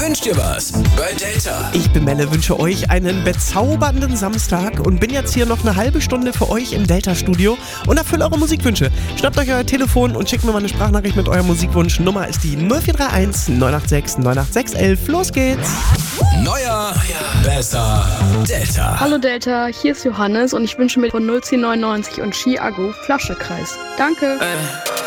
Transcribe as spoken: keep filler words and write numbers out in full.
Wünsch dir was bei Delta. Ich bin Melle, wünsche euch einen bezaubernden Samstag und bin jetzt hier noch eine halbe Stunde für euch im Delta-Studio und erfülle eure Musikwünsche. Schnappt euch euer Telefon und schickt mir mal eine Sprachnachricht mit eurem Musikwunsch. Nummer ist die null vier drei eins neun acht sechs neun acht sechs elf. Los geht's! Neuer, besser, Delta. Hallo Delta, hier ist Johannes und ich wünsche mir von null zehn neunundneunzig und Chiago Flaschekreis. Danke! Äh.